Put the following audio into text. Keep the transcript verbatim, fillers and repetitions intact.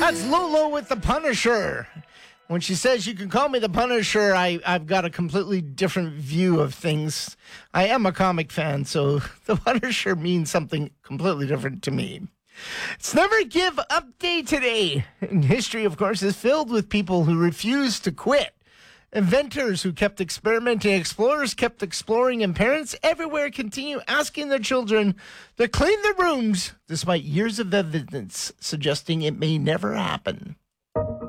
That's Lolo with the Punisher. When she says you can call me the Punisher, I, I've got a completely different view of things. I am a comic fan, so the Punisher means something completely different to me. It's Never Give Up Day today. And history, of course, is filled with people who refuse to quit. Inventors who kept experimenting, explorers kept exploring, and parents everywhere continue asking their children to clean their rooms despite years of evidence suggesting it may never happen.